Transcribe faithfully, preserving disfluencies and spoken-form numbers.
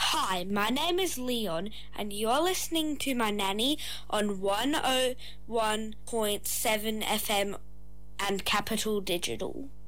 Hi, my name is Leon, and you're listening to my nanny on one oh one point seven F M and Capital Digital.